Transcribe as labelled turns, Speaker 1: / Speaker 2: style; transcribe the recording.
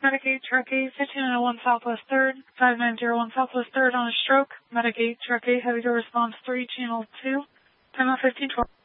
Speaker 1: Medicaid Truck 8, 1501 Southwest 3rd, 5901 Southwest 3rd on a stroke. Medicaid Truck 8, heavy door response 3, channel 2, 10-15-12.